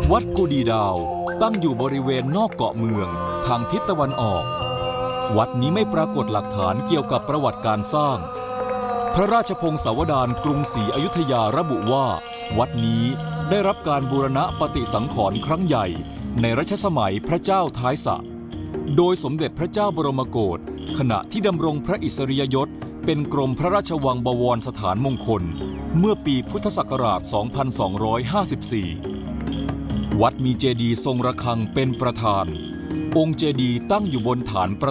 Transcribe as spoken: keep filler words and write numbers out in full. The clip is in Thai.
วัดกุดีดาวตั้งอยู่บริเวณนอกเกาะเมืองทางทิศตะวันออกวัดนี้ไม่ปรากฏหลักฐานเกี่ยวกับประวัติการสร้างพระราชพงศาวดารกรุงศรีอยุธยาระบุว่าวัดนี้ได้รับการบูรณะปฏิสังขรณ์ครั้งใหญ่ในรัชสมัยพระเจ้าท้ายสระโดยสมเด็จพระเจ้าบรมโกศขณะที่ดำรงพระอิสริยยศเป็นกรมพระราชวังบวรสถานมงคลเมื่อปีพุทธศักราช สองพันสองร้อยห้าสิบสี่ วัดมีเจดีย์ทรงระฆังเป็นประธานองค์เจดีย์ตั้งอยู่บนฐานประ